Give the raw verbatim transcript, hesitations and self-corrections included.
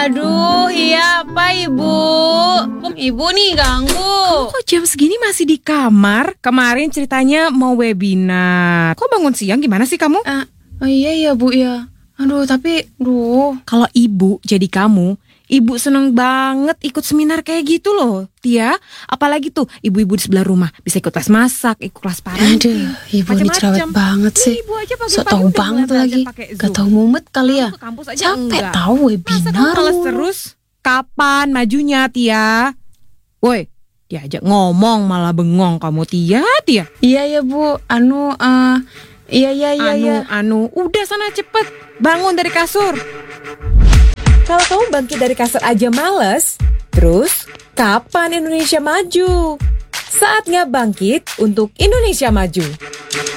Aduh, iya apa Ibu? Ibu nih ganggu. Kok jam segini masih di kamar? Kemarin ceritanya mau webinar. Kok bangun siang, gimana sih kamu? Uh, oh iya ya Bu ya. Aduh tapi, duh. Kalau ibu jadi kamu, ibu seneng banget ikut seminar kayak gitu loh, Tia. Apalagi tuh ibu-ibu di sebelah rumah bisa ikut kelas masak, ikut kelas parenting. Aduh, ibu ini cerewet banget sih. Sok tahu banget lagi. Gak tahu mumet kali ya. Capek tahu webinar. Masa males terus? Kapan majunya, Tia? Woi, diajak ngomong malah bengong kamu, Tia, Tia. Iya ya Bu, anu, uh, iya iya iya. Anu, ya. anu, udah sana cepet bangun dari kasur. Kalau kamu bangkit dari kasur aja males, terus kapan Indonesia maju? Saatnya bangkit untuk Indonesia maju.